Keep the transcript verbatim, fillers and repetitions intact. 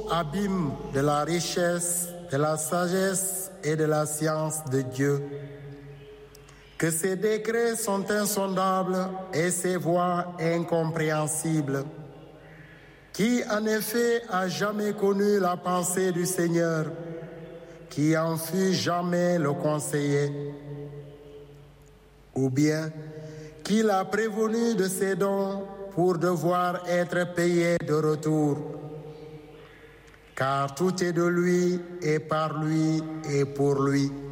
abîme de la richesse, de la sagesse et de la science de Dieu, que ses décrets sont insondables et ses voies incompréhensibles. Qui en effet a jamais connu la pensée du Seigneur, qui en fut jamais le conseiller? Ou bien, qui l'a prévenu de ses dons pour devoir être payé de retour? Car tout est de lui et par lui et pour lui.